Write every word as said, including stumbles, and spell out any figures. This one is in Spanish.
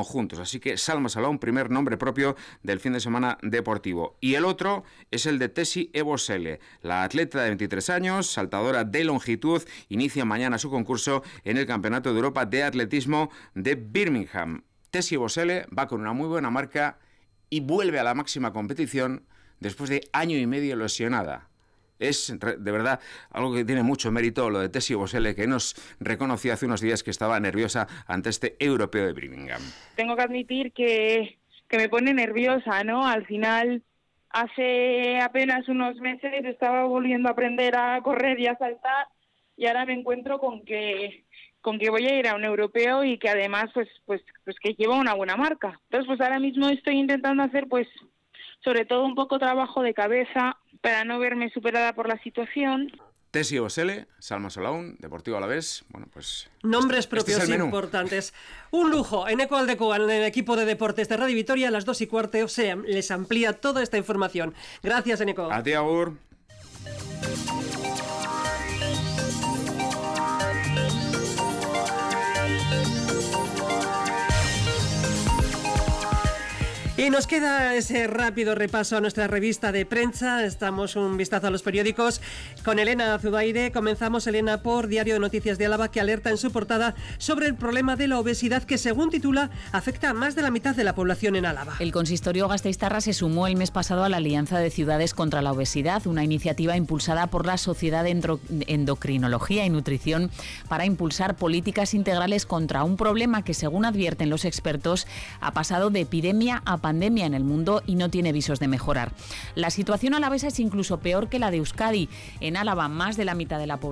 conjuntos. Así que Salma Salaun, primer nombre propio del fin de semana deportivo. Y el otro es el de Tessie Ebosele. La atleta de veintitrés años, saltadora de longitud, inicia mañana su concurso en el Campeonato de Europa de Atletismo de Birmingham. Tessie Ebosele va con una muy buena marca y vuelve a la máxima competición después de año y medio lesionada. Es de verdad algo que tiene mucho mérito lo de Tessie Ebosele, que nos reconoció hace unos días que estaba nerviosa ante este europeo de Birmingham. Tengo que admitir que, que me pone nerviosa, ¿no? Al final, hace apenas unos meses estaba volviendo a aprender a correr y a saltar, y ahora me encuentro con que con que voy a ir a un europeo y que además pues pues pues que lleva una buena marca. Entonces pues ahora mismo estoy intentando hacer pues sobre todo un poco trabajo de cabeza para no verme superada por la situación. Tessie Ebosele, Salma Salaun, Deportivo Alavés. Bueno, pues nombres este, propios este es el importantes. Un lujo en Eco Aldecoa, en el equipo de deportes de Radio Vitoria, a las dos y cuarto se les amplía toda esta información. Gracias, Eneco. A ti, Agur. Y nos queda ese rápido repaso a nuestra revista de prensa. Estamos un vistazo a los periódicos con Elena Zubaire. Comenzamos, Elena, por Diario de Noticias de Álava, que alerta en su portada sobre el problema de la obesidad que, según titula, afecta a más de la mitad de la población en Álava. El consistorio gasteiztarra se sumó el mes pasado a la Alianza de Ciudades contra la Obesidad, una iniciativa impulsada por la Sociedad de Endocrinología y Nutrición para impulsar políticas integrales contra un problema que, según advierten los expertos, ha pasado de epidemia a pandemia en el mundo y no tiene visos de mejorar. La situación alavesa es incluso peor que la de Euskadi. En Álava, más de la mitad de la población